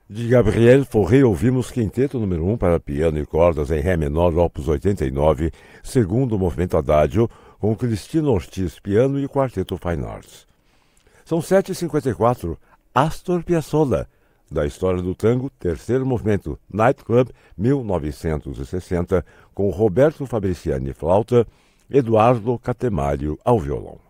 De Gabriel Fauré ouvimos Quinteto número 1 para piano e cordas em Ré menor, opus 89, segundo movimento Adagio, com Cristina Ortiz piano e Quarteto Fine Arts. São 7h54, Astor Piazzolla, da história do tango, terceiro movimento, Night Club, 1960, com Roberto Fabriciani flauta, Eduardo Catemario ao violão.